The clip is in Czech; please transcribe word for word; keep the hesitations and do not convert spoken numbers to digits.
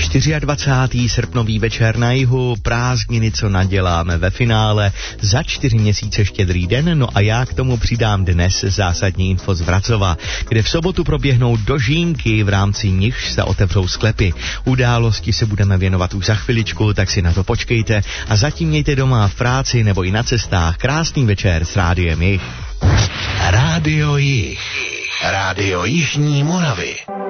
dvacátého čtvrtého srpnový večer na jihu, prázdniny, co naděláme ve finále, za čtyři měsíce štědrý den, no a já k tomu přidám dnes zásadní info z Vracova, kde v sobotu proběhnou dožínky, v rámci nichž se otevřou sklepy. Události se budeme věnovat už za chviličku, tak si na to počkejte a zatím mějte doma v práci nebo i na cestách krásný večer s Rádiem Jih. Rádio Jih. Rádio Jižní Moravy.